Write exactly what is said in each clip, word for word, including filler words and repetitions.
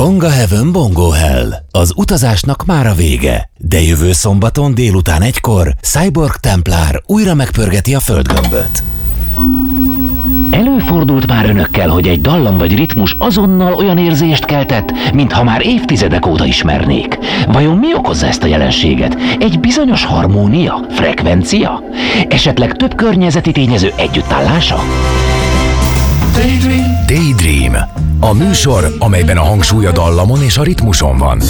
Konga Heaven Bongo Hell. Az utazásnak már a vége, de jövő szombaton délután egykor Cyborg Templár újra megpörgeti a földgömböt. Előfordult már önökkel, hogy egy dallam vagy ritmus azonnal olyan érzést keltett, mintha már évtizedek óta ismernék. Vajon mi okozza ezt a jelenséget? Egy bizonyos harmónia? Frekvencia? Esetleg több környezeti tényező együttállása? Daydream. Daydream. A műsor, amelyben a hangsúly a dallamon és a ritmuson van.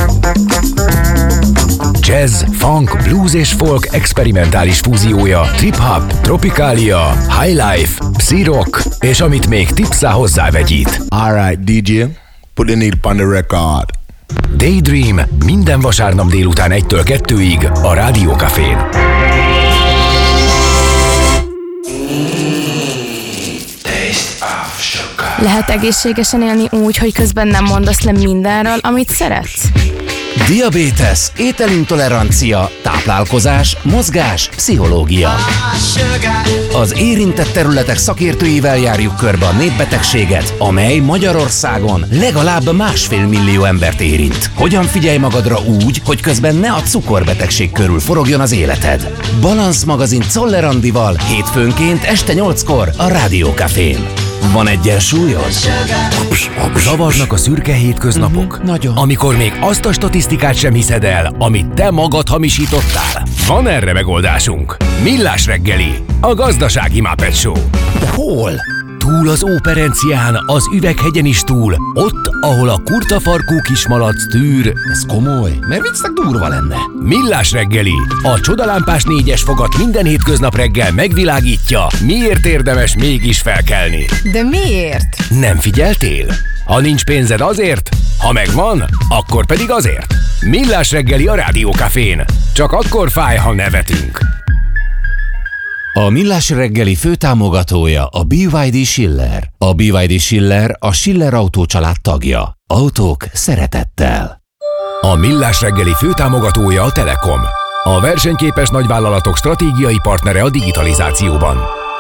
Jazz, funk, blues és folk experimentális fúziója, trip-hop, tropikália, highlife, psi-rock, és amit még tipszá hozzávegyít. Alright, dé dzsé, put the needle on the record. Daydream minden vasárnap délután egytől kettőig a Rádió Cafén. Lehet egészségesen élni úgy, hogy közben nem mondasz le mindenről, amit szeretsz? Diabétesz, ételintolerancia, táplálkozás, mozgás, pszichológia. Az érintett területek szakértőivel járjuk körbe a népbetegséget, amely Magyarországon legalább másfél millió embert érint. Hogyan figyelj magadra úgy, hogy közben ne a cukorbetegség körül forogjon az életed? Balansz magazin Czoller Andival hétfőnként este nyolckor a Rádió Cafén. Van egyensúlyod? Zavarnak a szürke hétköznapok? Mm-hmm, nagyon. Amikor még azt a statisztikát sem hiszed el, amit te magad hamisítottál? Van erre megoldásunk. Millás reggeli, a gazdasági Muppet Show. De hol? Túl az Óperencián, az Üveghegyen is túl, ott, ahol a kurtafarkú kismalac tűr. Ez komoly, mert viccnek durva lenne. Millás reggeli, a csodalámpás négyes fogat minden hétköznap reggel megvilágítja, miért érdemes mégis felkelni. De miért? Nem figyeltél? Ha nincs pénzed azért, ha megvan, akkor pedig azért. Millás reggeli a Rádió Cafén. Csak akkor fáj, ha nevetünk. A Millás reggeli főtámogatója a bé vé dé Schiller. A bé vé dé Schiller a Schiller Autó család tagja. Autók szeretettel. A Millás reggeli főtámogatója a Telekom. A versenyképes nagyvállalatok stratégiai partnere a digitalizációban.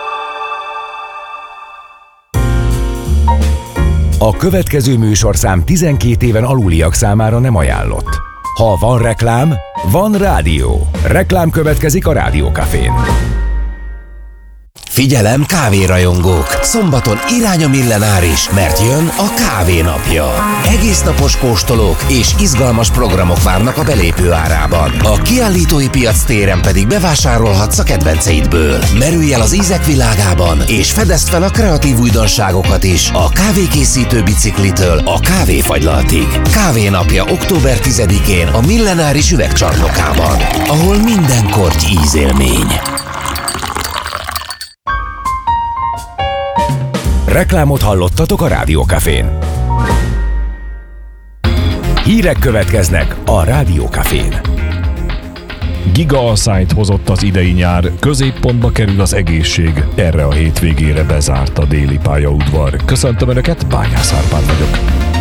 A következő műsorszám tizenkét éven aluliak számára nem ajánlott. Ha van reklám, van rádió. Reklám következik a Rádió Cafén. Figyelem, kávérajongók! Szombaton irány a millenáris, mert jön a kávé napja. Egész napos kóstolók és izgalmas programok várnak a belépő árában. A kiállítói piac téren pedig bevásárolhatsz a kedvenceidből. Merülj el az ízek világában, és fedezd fel a kreatív újdonságokat is a kávékészítő biciklitől a kávéfagylaltig. Kávé napja október tizedikén a millenáris üvegcsarnokában, ahol minden korty ízélmény. Reklámot hallottatok a Rádió Cafén. Hírek következnek a Rádió Cafén. Giga asszályt hozott az idei nyár, középpontba kerül az egészség. Erre a hétvégére bezárt a déli pályaudvar. Köszöntöm Önöket, Bányász Árpád vagyok.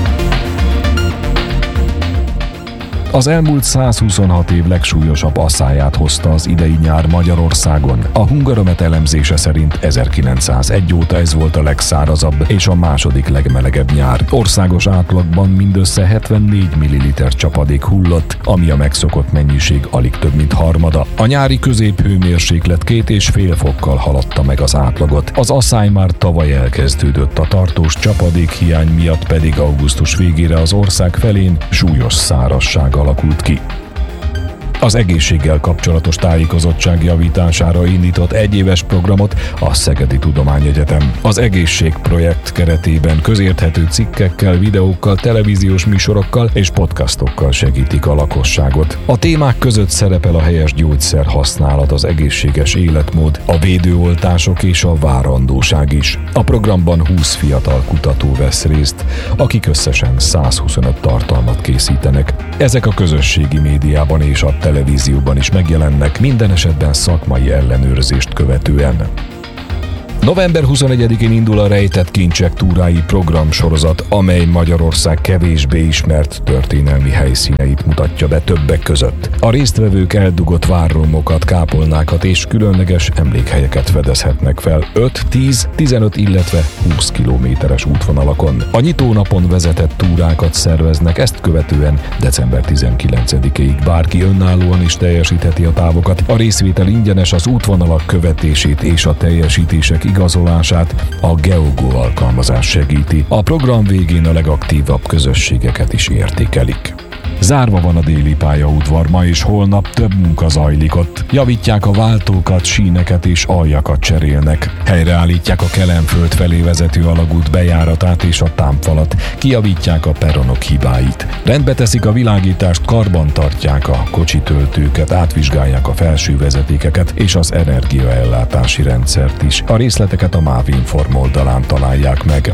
Az elmúlt százhuszonhat év legsúlyosabb asszályát hozta az idei nyár Magyarországon. A Hungaromet elemzése szerint ezerkilencszázegy óta ez volt a legszárazabb és a második legmelegebb nyár. Országos átlagban mindössze hetvennégy milliliter csapadék hullott, ami a megszokott mennyiség alig több mint harmada. A nyári középhőmérséklet két és fél fokkal haladta meg az átlagot. Az asszály már tavaly elkezdődött, a tartós csapadékhiány miatt pedig augusztus végére az ország felén súlyos szárazság alakult ki. Az egészséggel kapcsolatos tájékozottság javítására indított egyéves programot a Szegedi Tudományegyetem. Az egészségprojekt keretében közérthető cikkekkel, videókkal, televíziós műsorokkal és podcastokkal segítik a lakosságot. A témák között szerepel a helyes gyógyszer használat, az egészséges életmód, a védőoltások és a várandóság is. A programban húsz fiatal kutató vesz részt, akik összesen százhuszonöt tartalmat készítenek. Ezek a közösségi médiában és a televízióban is megjelennek, minden esetben szakmai ellenőrzést követően. november huszonegyedikén indul a Rejtett Kincsek túrái programsorozat, amely Magyarország kevésbé ismert történelmi helyszíneit mutatja be többek között. A résztvevők eldugott várromokat, kápolnákat és különleges emlékhelyeket fedezhetnek fel öt, tíz, tizenöt, illetve húsz kilométeres útvonalakon. A nyitónapon vezetett túrákat szerveznek, ezt követően december tizenkilencedikéig bárki önállóan is teljesítheti a távokat. A részvétel ingyenes, az útvonalak követését és a teljesítések igazolását a Geogo alkalmazás segíti. A program végén a legaktívabb közösségeket is értékelik. Zárva van a déli pályaudvar, ma és holnap több munka zajlik ott. Javítják a váltókat, síneket és aljakat cserélnek. Helyreállítják a Kelenföld felé vezető alagút bejáratát és a támfalat. Kijavítják a peronok hibáit. Rendbe teszik a világítást, karban tartják a kocsitöltőket, átvizsgálják a felső vezetékeket és az energiaellátási rendszert is. A részleteket a MÁV Inform oldalán találják meg.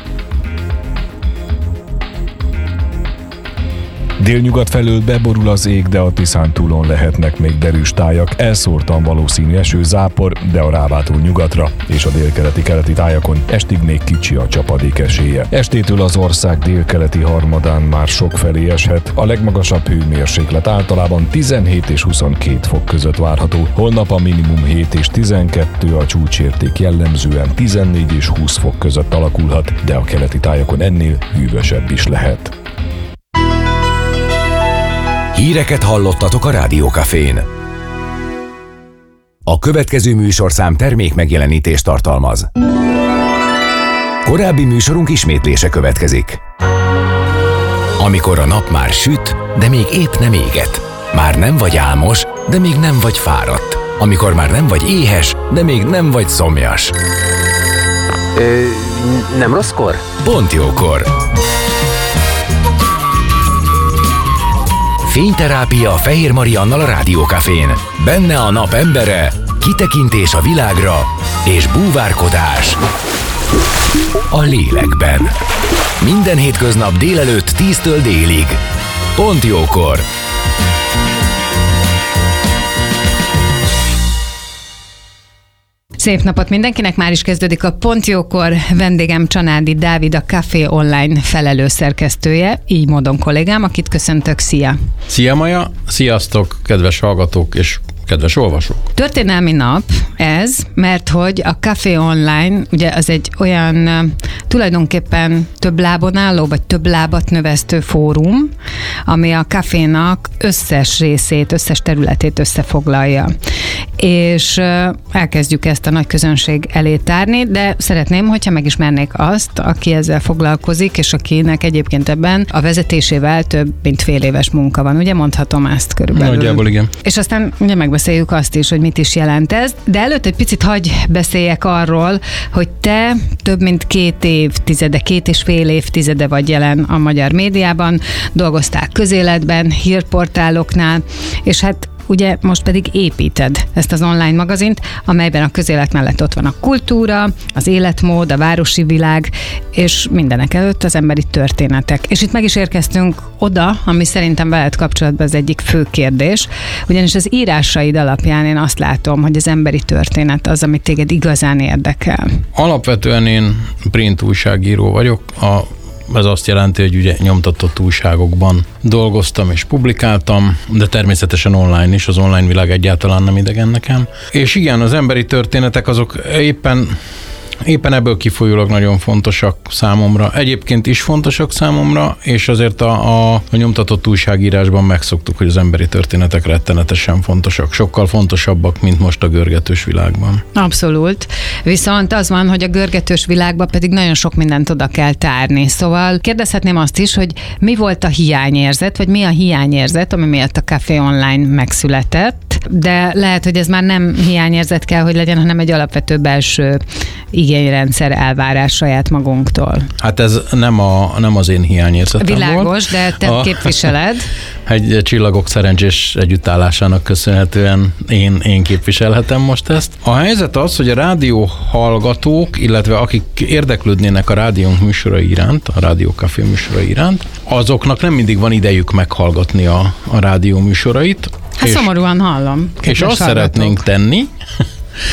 Délnyugat felől beborul az ég, de a Tiszántúlon lehetnek még derűs tájak. Elszórtan valószínű esőzápor, de a Rábától nyugatra és a délkeleti-keleti tájakon estig még kicsi a csapadék esélye. Estétől az ország délkeleti harmadán már sokfelé eshet. A legmagasabb hőmérséklet általában tizenhét és huszonkét fok között várható. Holnap a minimum hét és tizenkettő, a csúcsérték jellemzően tizennégy és húsz fok között alakulhat, de a keleti tájakon ennél hűvösebb is lehet. Híreket hallottatok a Rádió Cafén. A következő műsorszám termék megjelenítést tartalmaz. Korábbi műsorunk ismétlése következik. Amikor a nap már süt, de még épp nem éget. Már nem vagy álmos, de még nem vagy fáradt. Amikor már nem vagy éhes, de még nem vagy szomjas. Ö, nem rosszkor? Pont jókor. Fényterápia Fehér Mariannal a Rádió Cafén. Benne a nap embere, kitekintés a világra és búvárkodás a lélekben. Minden hétköznap délelőtt tíztől délig. Pont jókor. Szép napot mindenkinek, már is kezdődik a Pont Jókor. Vendégem Csanádi Dávid, a Café Online felelős szerkesztője, így módon kollégám, akit köszöntök. Szia! Szia Maja, sziasztok, kedves hallgatók és kedves olvasók! Történelmi nap ez, mert hogy a Café Online ugye az egy olyan tulajdonképpen több lábon álló, vagy több lábat növesztő fórum, ami a kafénak összes részét, összes területét összefoglalja. És elkezdjük ezt a nagy közönség elé tárni, de szeretném, hogyha megismernék azt, aki ezzel foglalkozik, és akinek egyébként ebben a vezetésével több mint fél éves munka van. Ugye mondhatom ezt körülbelül? Nagyjából igen. És aztán ugye megbeszéljük azt is, hogy mit is jelent ez, de előtt egy picit hagyj beszéljek arról, hogy te több mint két évtizede, két és fél évtizede vagy jelen a magyar médiában, dolgoztál közéletben, hírportáloknál, és hát ugye most pedig építed ezt az online magazint, amelyben a közélet mellett ott van a kultúra, az életmód, a városi világ, és mindenek előtt az emberi történetek. És itt meg is érkeztünk oda, ami szerintem veled kapcsolatban az egyik fő kérdés, ugyanis az írásaid alapján én azt látom, hogy az emberi történet az, ami téged igazán érdekel. Alapvetően én print újságíró vagyok, a Ez azt jelenti, hogy ugye nyomtatott újságokban dolgoztam és publikáltam, de természetesen online is, az online világ egyáltalán nem idegen nekem. És igen, az emberi történetek azok éppen Éppen ebből kifolyólag nagyon fontosak számomra. Egyébként is fontosak számomra, és azért a, a, a nyomtatott újságírásban megszoktuk, hogy az emberi történetek rettenetesen fontosak. Sokkal fontosabbak, mint most a görgetős világban. Abszolút. Viszont az van, hogy a görgetős világban pedig nagyon sok mindent oda kell tárni. Szóval kérdezhetném azt is, hogy mi volt a hiányérzet, vagy mi a hiányérzet, ami miatt a Café Online megszületett, de lehet, hogy ez már nem hiányérzet kell, hogy legyen, hanem egy alapvető belső igényrendszer, elvárás saját magunktól. Hát ez nem, a, nem az én hiányérzetem volt. Világos, de te a, képviseled. Egy Csillagok szerencsés együttállásának köszönhetően én, én képviselhetem most ezt. A helyzet az, hogy a rádió hallgatók, illetve akik érdeklődnének a rádiónk műsorai iránt, a Rádió Café műsorai iránt, azoknak nem mindig van idejük meghallgatni a, a rádió műsorait. Hát és, szomorúan hallom. És azt hallgatók. Szeretnénk tenni,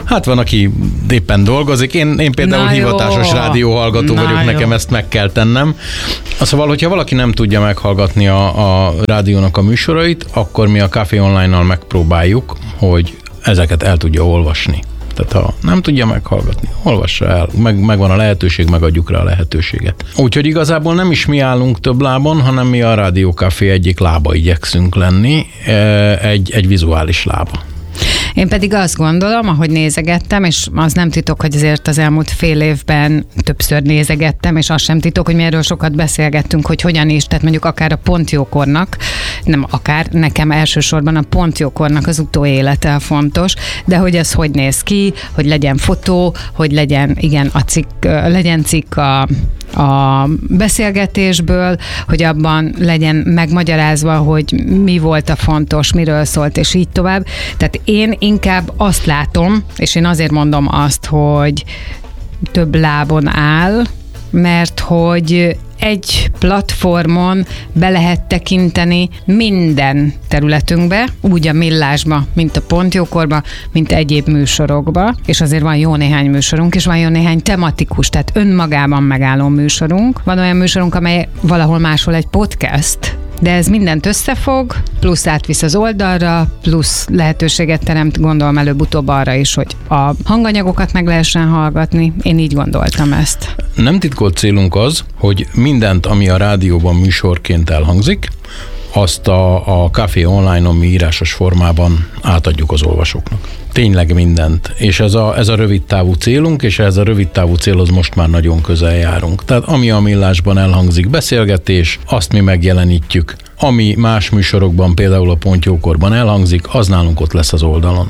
Hát van, aki éppen dolgozik. Én, én például Na hivatásos jó. rádióhallgató Na vagyok, jó. nekem ezt meg kell tennem. Szóval, hogyha valaki nem tudja meghallgatni a, a rádiónak a műsorait, akkor mi a Café Online-nal megpróbáljuk, hogy ezeket el tudja olvasni. Tehát ha nem tudja meghallgatni, olvassa el, meg, megvan a lehetőség, megadjuk rá a lehetőséget. Úgyhogy igazából nem is mi állunk több lábon, hanem mi a Rádió Café egyik lába igyekszünk lenni, egy, egy vizuális lába. Én pedig azt gondolom, ahogy nézegettem, és az nem titok, hogy azért az elmúlt fél évben többször nézegettem, és az sem titok, hogy mi erről sokat beszélgettünk, hogy hogyan is, tehát mondjuk akár a Pontjókornak, nem akár, nekem elsősorban a Pontjókornak az utóélete fontos, de hogy ez hogy néz ki, hogy legyen fotó, hogy legyen, igen, a cikk, legyen cikk a, a beszélgetésből, hogy abban legyen megmagyarázva, hogy mi volt a fontos, miről szólt, és így tovább. Tehát én inkább azt látom, és én azért mondom azt, hogy több lábon áll, mert hogy egy platformon be lehet tekinteni minden területünkbe, úgy a Millásba, mint a Pontjókorba, mint egyéb műsorokba, és azért van jó néhány műsorunk, és van jó néhány tematikus, tehát önmagában megálló műsorunk. Van olyan műsorunk, amely valahol máshol egy podcast, de ez mindent összefog, plusz átvisz az oldalra, plusz lehetőséget teremt, gondolom előbb-utóbb arra is, hogy a hanganyagokat meg lehessen hallgatni. Én így gondoltam ezt. Nem titkolt célunk az, hogy mindent, ami a rádióban műsorként elhangzik, azt a, a Café Online-on mi írásos formában átadjuk az olvasóknak. Tényleg mindent. És ez a, ez a rövid távú célunk, és ez a rövid távú célhoz most már nagyon közel járunk. Tehát ami a Millásban elhangzik beszélgetés, azt mi megjelenítjük. Ami más műsorokban, például a Pontjókorban elhangzik, az nálunk ott lesz az oldalon.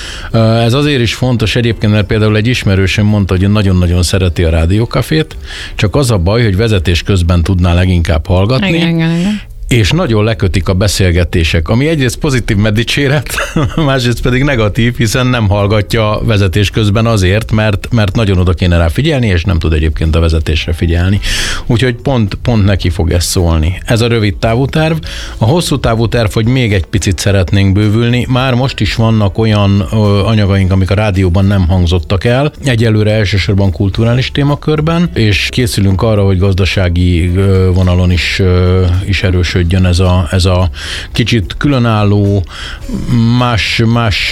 Ez azért is fontos egyébként, mert például egy ismerősöm mondta, hogy nagyon-nagyon szereti a rádiókafét, csak az a baj, hogy vezetés közben tudná leginkább hallgatni, Igen, igen, igen. és nagyon lekötik a beszélgetések, ami egyrészt pozitív medicséret, másrészt pedig negatív, hiszen nem hallgatja vezetés közben azért, mert, mert nagyon oda kéne rá figyelni, és nem tud egyébként a vezetésre figyelni. Úgyhogy pont, pont neki fog ez szólni. Ez a rövid távú terv. A hosszú távú terv, hogy még egy picit szeretnénk bővülni. Már most is vannak olyan ö, anyagaink, amik a rádióban nem hangzottak el. Egyelőre elsősorban kulturális témakörben, és készülünk arra, hogy gazdasági ö, vonalon is, ö, is erős jön ez a, ez a kicsit különálló, más, más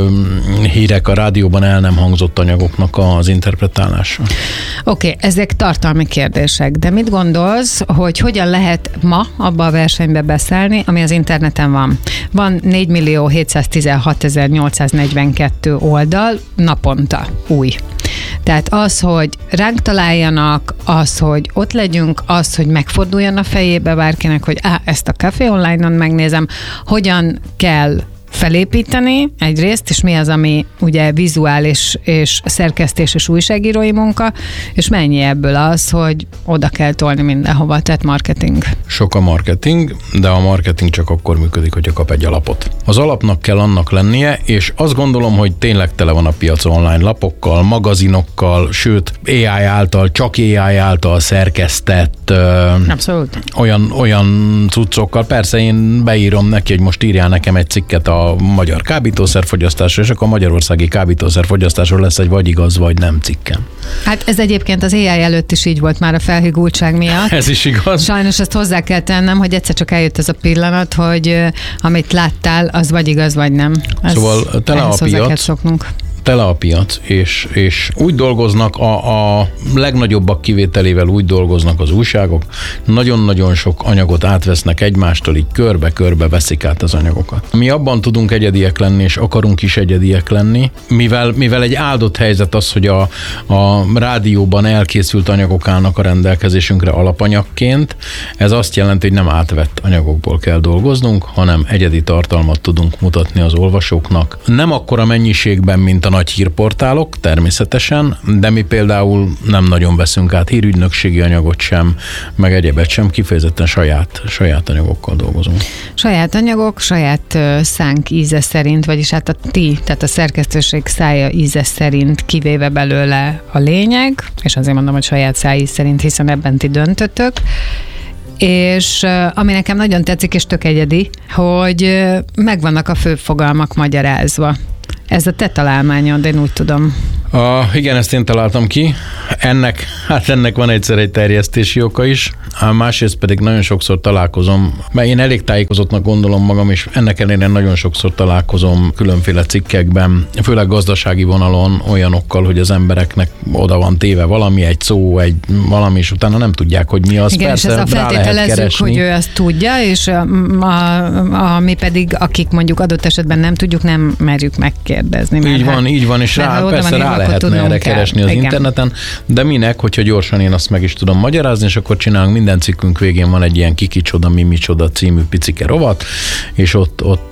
hírek a rádióban el nem hangzott anyagoknak az interpretálása. Oké, okay, ezek tartalmi kérdések, de mit gondolsz, hogy hogyan lehet ma abba a versenybe beszállni, ami az interneten van? Van négymillió hétszáztizenhatezer-nyolcszáznegyvenkettő oldal naponta, új. Tehát az, hogy ránk találjanak, az, hogy ott legyünk, az, hogy megforduljon a fejébe bárkinek, hogy á, ezt a Café Online-on megnézem, hogyan kell felépíteni egyrészt, és mi az, ami ugye vizuális és szerkesztés és újságírói munka, és mennyi ebből az, hogy oda kell tolni mindenhova, tehát marketing. Sok a marketing, de a marketing csak akkor működik, hogyha kap egy alapot. Az alapnak kell annak lennie, és azt gondolom, hogy tényleg tele van a piac online lapokkal, magazinokkal, sőt á i által, csak á i által szerkesztett Abszolút. olyan, olyan cuccokkal. Persze én beírom neki, hogy most írjál nekem egy cikket a magyar kábítószerfogyasztásról, és akkor a magyarországi kábítószerfogyasztásról lesz egy vagy igaz, vagy nem cikkem. Hát ez egyébként az á i előtt is így volt már a felhigultság miatt. Ez is igaz. Sajnos ezt hozzá kell tennem, hogy egyszer csak eljött ez a pillanat, hogy amit láttál, az vagy igaz, vagy nem. Ez, szóval tele a piac, tele a piac, és, és úgy dolgoznak, a, a legnagyobbak kivételével úgy dolgoznak az újságok, nagyon-nagyon sok anyagot átvesznek egymástól, így körbe-körbe veszik át az anyagokat. Mi abban tudunk egyediek lenni, és akarunk is egyediek lenni, mivel, mivel egy áldott helyzet az, hogy a, a rádióban elkészült anyagok állnak a rendelkezésünkre alapanyagként, ez azt jelenti, hogy nem átvett anyagokból kell dolgoznunk, hanem egyedi tartalmat tudunk mutatni az olvasóknak. Nem akkora mennyiségben, mint a nagy hírportálok, természetesen, de mi például nem nagyon veszünk át hírügynökségi anyagot sem, meg egyebet sem, kifejezetten saját, saját anyagokkal dolgozunk. Saját anyagok, saját szánk íze szerint, vagyis hát a ti, tehát a szerkesztőség szája íze szerint kivéve belőle a lényeg, és azért mondom, hogy saját szájíz szerint, hiszen ebben ti döntötök. És ami nekem nagyon tetszik, és tök egyedi, hogy megvannak a fő fogalmak magyarázva. Ez a te találmányod, én úgy tudom. Uh, igen, ezt én találtam ki. Ennek, hát ennek van egyszer egy terjesztési oka is, a másrészt pedig nagyon sokszor találkozom, mert én elég tájékozottnak gondolom magam, és ennek ellenére nagyon sokszor találkozom különféle cikkekben, főleg gazdasági vonalon olyanokkal, hogy az embereknek oda van téve valami, egy szó, egy valami, és utána nem tudják, hogy mi az. Igen, persze, és ez a feltételezzük, hogy ő azt tudja, és a, a, a, mi pedig, akik mondjuk adott esetben nem tudjuk, nem merjük megkérdezni. Így hát, van, így van, és rá, persze rá lehetne erre kell. keresni az Igen. interneten, de minek, hogyha gyorsan én azt meg is tudom magyarázni, és akkor csinálunk, minden cikkünk végén van egy ilyen kikicsoda, mi micsoda című picike rovat, és ott, ott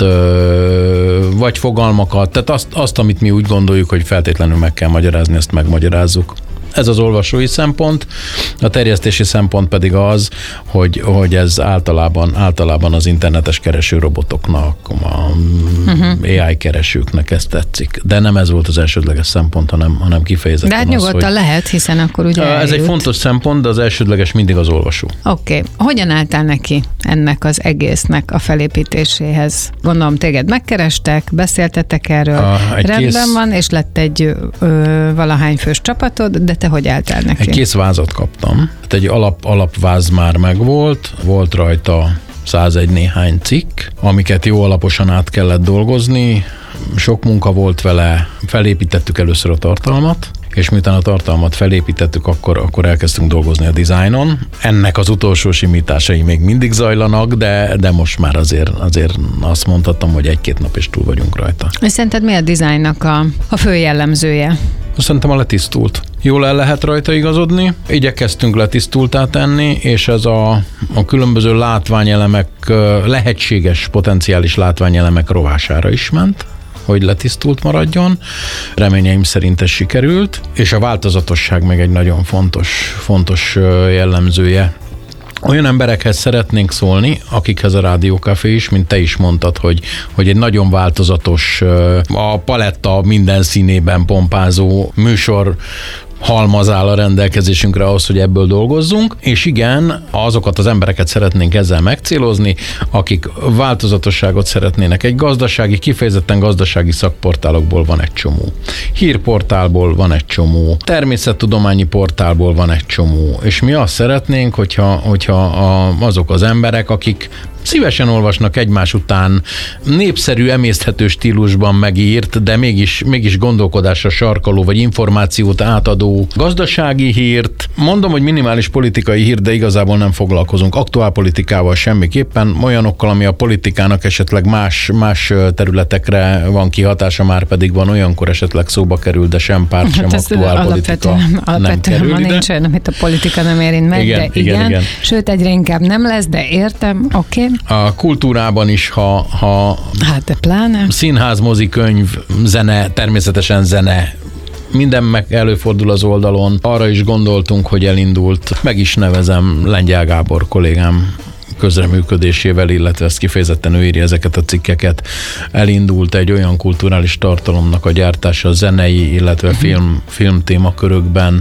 ö, vagy fogalmakat, tehát azt, azt, amit mi úgy gondoljuk, hogy feltétlenül meg kell magyarázni, ezt megmagyarázzuk. Ez az olvasói szempont, a terjesztési szempont pedig az, hogy, hogy ez általában, általában az internetes keresőrobotoknak, a uh-huh. á i keresőknek ezt tetszik. De nem ez volt az elsődleges szempont, hanem, hanem kifejezetten De hát nyugodtan az, hogy lehet, hiszen akkor ugye Ez eljut. Egy fontos szempont, de az elsődleges mindig az olvasó. Oké. Okay. Hogyan álltál neki ennek az egésznek a felépítéséhez? Gondolom, téged megkerestek, beszéltetek erről, a, rendben kész... van, és lett egy ö, valahány fős csapatod, de te hogy álltál neki? Egy kész vázat kaptam. Hát egy alap, alapváz már megvolt, volt rajta százegy néhány cikk, amiket jó alaposan át kellett dolgozni, sok munka volt vele, felépítettük először a tartalmat, és miután a tartalmat felépítettük, akkor, akkor elkezdtünk dolgozni a dizájnon. Ennek az utolsó simításai még mindig zajlanak, de, de most már azért, azért azt mondhatom, hogy egy-két nap is túl vagyunk rajta. És szerinted mi a dizájnnak a, a fő jellemzője? Szerintem a letisztult. Jól el lehet rajta igazodni, igyekeztünk letisztultá tenni, és ez a, a különböző látványelemek, lehetséges potenciális látványelemek rovására is ment, hogy letisztult maradjon. Reményeim szerint ez sikerült, és a változatosság meg egy nagyon fontos, fontos jellemzője. Olyan emberekhez szeretnénk szólni, akikhez a Rádió Café is, mint te is mondtad, hogy, hogy egy nagyon változatos, a paletta minden színében pompázó műsor halmaz áll a rendelkezésünkre ahhoz, hogy ebből dolgozzunk, és igen, azokat az embereket szeretnénk ezzel megcélozni, akik változatosságot szeretnének. Egy gazdasági, kifejezetten gazdasági szakportálokból van egy csomó. Hírportálból van egy csomó, természettudományi portálból van egy csomó, és mi azt szeretnénk, hogyha, hogyha a, azok az emberek, akik szívesen olvasnak egymás után népszerű, emészthető stílusban megírt, de mégis, mégis gondolkodásra sarkaló, vagy információt átadó gazdasági hírt. Mondom, hogy minimális politikai hír, de igazából nem foglalkozunk aktuálpolitikával semmiképpen, olyanokkal, ami a politikának esetleg más, más területekre van kihatása, már pedig van olyankor esetleg szóba kerül, de sem párt, sem hát aktuálpolitika nem alapvetően kerül ma ide. Nincs olyan, amit a politika nem érint meg, igen, de igen, igen, igen. Sőt, egyre inkább nem lesz, de értem, oké. Okay. A kultúrában is, ha, ha hát de pláne. Színház, mozikönyv, zene, természetesen zene, minden meg előfordul az oldalon. Arra is gondoltunk, hogy elindult, meg is nevezem Lengyel Gábor kollégám közreműködésével, illetve ezt kifejezetten ő írja ezeket a cikkeket. Elindult egy olyan kulturális tartalomnak a gyártása zenei, illetve uh-huh. film, film témakörökben,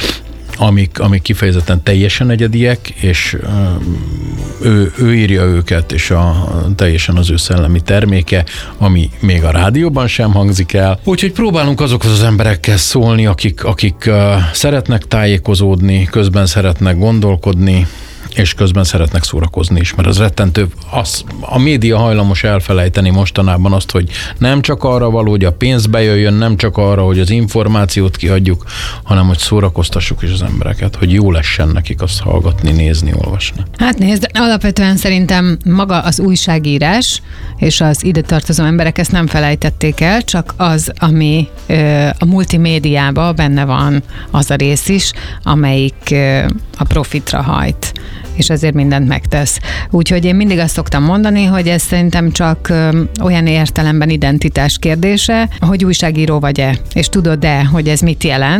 amik, amik kifejezetten teljesen egyediek, és ő, ő írja őket, és a, teljesen az ő szellemi terméke, ami még a rádióban sem hangzik el. Úgyhogy próbálunk azokhoz az emberekkel szólni, akik, akik uh, szeretnek tájékozódni, közben szeretnek gondolkodni, és közben szeretnek szórakozni is, mert az rettentő, az, a média hajlamos elfelejteni mostanában azt, hogy nem csak arra való, hogy a pénz bejöjjön, nem csak arra, hogy az információt kiadjuk, hanem hogy szórakoztassuk is az embereket, hogy jó lessen nekik azt hallgatni, nézni, olvasni. Hát nézd, alapvetően szerintem maga az újságírás és az ide tartozó emberek ezt nem felejtették el, csak az, ami ö, a multimédiában benne van, az a rész is, amelyik ö, a profitra hajt, és ezért mindent megtesz. Úgyhogy én mindig azt szoktam mondani, hogy ez szerintem csak ö, olyan értelemben identitás kérdése, hogy újságíró vagy-e, és tudod-e, hogy ez mit jelent,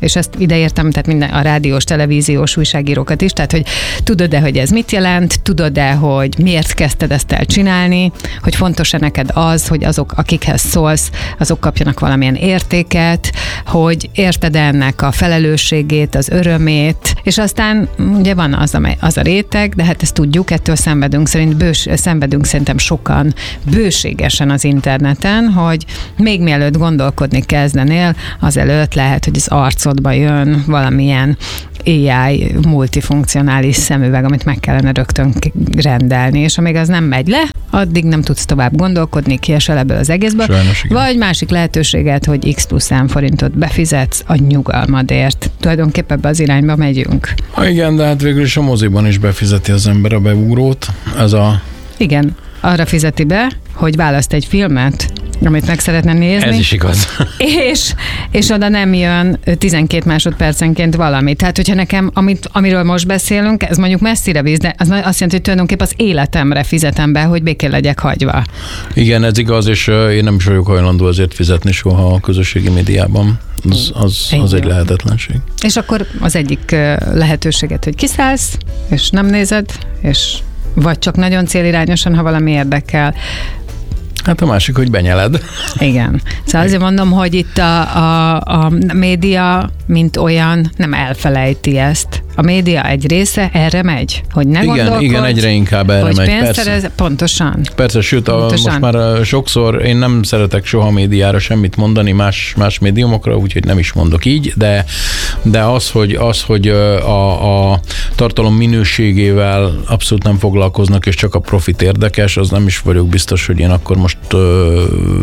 és ezt ideértem, tehát minden a rádiós, televíziós újságírókat is, tehát hogy tudod-e, hogy ez mit jelent, tudod-e, hogy miért kezdted ezt el csinálni, hogy fontos-e neked az, hogy azok, akikhez szólsz, azok kapjanak valamilyen értéket, hogy érted ennek a felelősségét, az örömét, és aztán ugye van az, amely, az a réteg, de hát ezt tudjuk, ettől szenvedünk, szerint bős, szenvedünk szerintem sokan bőségesen az interneten, hogy még mielőtt gondolkodni kezdenél, azelőtt lehet, hogy az arcodba jön valamilyen á i multifunkcionális szemüveg, amit meg kellene rögtön rendelni, és amíg az nem megy le, addig nem tudsz tovább gondolkodni, kiesel ebből az egészből. Sajnos, vagy másik lehetőséget, hogy x plusz szám forintot befizetsz a nyugalmadért. Tulajdonképpen ebbe az irányba megyünk. Ha igen, de hát végül is a moziban is befizeti az ember a beugrót. Ez a... Igen, arra fizeti be, hogy választ egy filmet, amit meg szeretne nézni. Ez is igaz. És, és oda nem jön tizenkét másodpercenként valami. Tehát, hogyha nekem, amit, amiről most beszélünk, ez mondjuk messzire víz, de az azt jelenti, hogy tulajdonképpen az életemre fizetem be, hogy békén legyek hagyva. Igen, ez igaz, és én nem is vagyok hajlandó azért fizetni soha a közösségi médiában. Az, az, az egy lehetetlenség. És akkor az egyik lehetőséget, hogy kiszállsz, és nem nézed, és vagy csak nagyon célirányosan, ha valami érdekel. Hát a másik, hogy benyeled. Igen. Szóval azért mondom, hogy itt a, a, a média, mint olyan, nem elfelejti ezt. A média egy része erre megy, hogy ne igen, gondolkodj. Igen, egyre inkább erre hogy megy. Pénzt Persze. Szerez, pontosan. Persze, sőt, a, pontosan. most már sokszor én nem szeretek soha médiára semmit mondani más, más médiumokra, úgyhogy nem is mondok így, de, de az, hogy, az, hogy a, a tartalom minőségével abszolút nem foglalkoznak, és csak a profit érdekes, az nem is vagyok biztos, hogy én akkor most ö,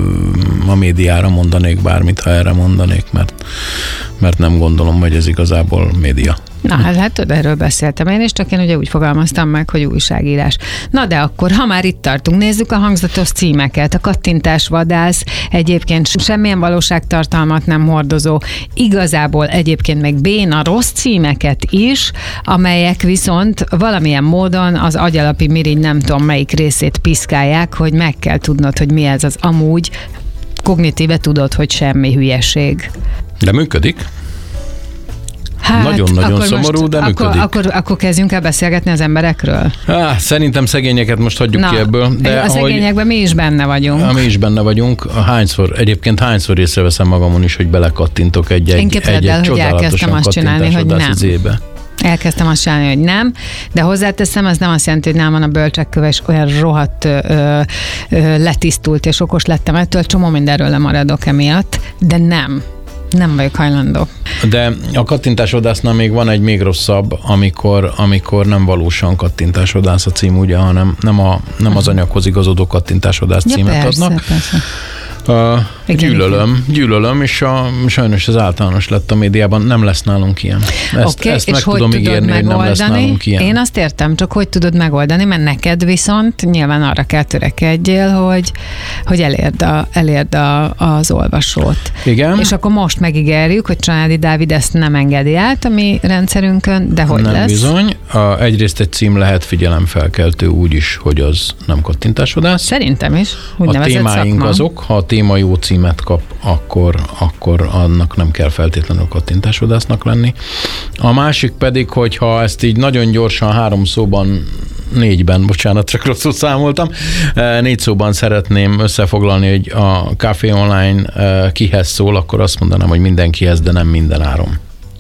a médiára mondanék bármit, ha erre mondanék, mert, mert nem gondolom, hogy ez igazából média. Na, hát, hát erről beszéltem én, és csak én ugye úgy fogalmaztam meg, hogy újságírás. Na de akkor, ha már itt tartunk, nézzük a hangzatos címeket. A kattintásvadász egyébként semmilyen valóságtartalmat nem hordozó, igazából egyébként meg béna rossz címeket is, amelyek viszont valamilyen módon az agyalapi mirigy nem tudom melyik részét piszkálják, hogy meg kell tudnod, hogy mi ez az amúgy, kognitíve tudod, hogy semmi hülyeség. De működik. Hát, nagyon-nagyon szomorú, most, de akkor, működik. Akkor, akkor kezdjünk el beszélgetni az emberekről? Há, szerintem szegényeket most hagyjuk Na, ki ebből. De a szegényekben mi is benne vagyunk. Mi is benne vagyunk. Hányszor, egyébként hányszor észreveszem magamon is, hogy belekattintok egy-egy, Én képzeld el, egy-egy hogy elkezdtem azt csinálni, hogy nem. Izébe. Elkezdtem azt csinálni, hogy nem, de hozzáteszem, az nem azt jelenti, hogy nálam van a bölcsekköve, és olyan rohadt ö, ö, letisztult és okos lettem ettől, csomó mindenről lemaradok emiatt, de nem. Nem vagyok hajlandó. De a kattintásodásznál még van egy még rosszabb, amikor, amikor nem valósan kattintásodás a cím, ugye, hanem nem, a, nem az anyaghoz igazodó kattintásodás ja, címet persze, adnak. Persze. Uh, gyűlölöm, gyűlölöm, és a, sajnos ez általános lett a médiában, nem lesz nálunk ilyen. Ezt, okay, ezt és meg hogy tudom tudod ígérni, megoldani? hogy nem lesz nálunk ilyen. Én azt értem, csak hogy tudod megoldani, mert neked viszont nyilván arra kell törekedjél, hogy, hogy elérd, a, elérd a, az olvasót. Igen. És akkor most megígérjük, hogy Csanádi Dávid ezt nem engedi át a mi rendszerünkön, de hogy nem lesz? bizony. A, egyrészt egy cím lehet figyelemfelkeltő úgy is, hogy az nem kattintásodás. Szerintem is. A témáink szakma. Azok, ha a téma jó címet kap, akkor, akkor annak nem kell feltétlenül kattintásodásznak lenni. A másik pedig, hogyha ezt így nagyon gyorsan három szóban, négyben, bocsánat, csak rosszul számoltam, négy szóban szeretném összefoglalni, hogy a Café Online kihez szól, akkor azt mondanám, hogy mindenkihez, de nem minden áron.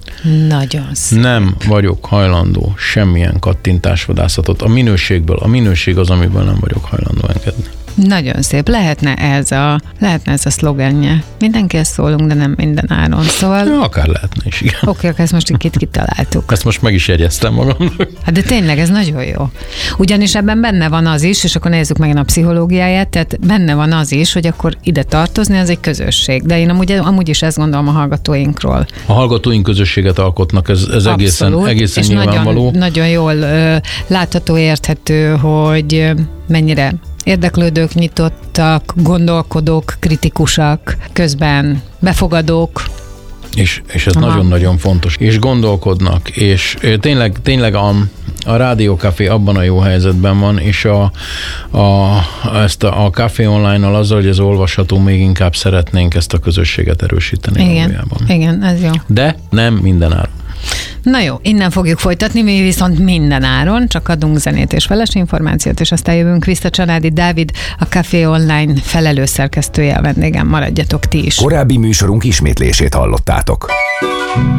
Nagyon szép. Nem vagyok hajlandó semmilyen kattintásvadászatot. A minőségből, a minőség az, amiből nem vagyok hajlandó engedni. Nagyon szép. Lehetne ez a, lehetne ez a szlogenje. Mindenkihez szólunk, de nem minden áron. Szóval... Ja, akár lehetne is, igen. Oké, akkor ezt most így kit kitaláltuk. Ezt most meg is jegyeztem magamnak. Hát de tényleg, ez nagyon jó. Ugyanis ebben benne van az is, és akkor nézzük meg a pszichológiáját, tehát benne van az is, hogy akkor ide tartozni, az egy közösség. De én amúgy, amúgy is ezt gondolom a hallgatóinkról. A hallgatóink közösséget alkotnak, ez, ez egészen, egészen és nyilvánvaló. Nagyon, nagyon jól ö, látható, érthető, hogy ö, mennyire érdeklődők, nyitottak, gondolkodók, kritikusak, közben befogadók, És, és ez Aha. nagyon-nagyon fontos. És gondolkodnak, és tényleg, tényleg a, a Rádió Café abban a jó helyzetben van, és a, a, ezt a, a Café Online-nal azzal, hogy ez olvasható, még inkább szeretnénk ezt a közösséget erősíteni. Igen, valójában. igen, ez jó. De nem minden áron. Na jó, innen fogjuk folytatni, mi viszont minden áron, csak adunk zenét és feles információt, és aztán jövünk vissza. Családi Dávid, a Café Online felelős szerkesztője a vendégem, maradjatok ti is. Korábbi műsorunk ismétlését hallottátok.